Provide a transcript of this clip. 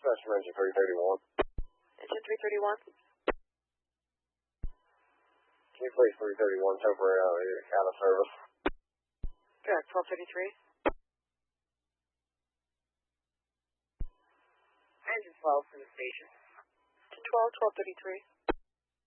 dispatch from engine 331. Engine 331. Can you please 331 temporarily out of service? Correct, 1233. Engine 12 from the station. Engine 12, 1233.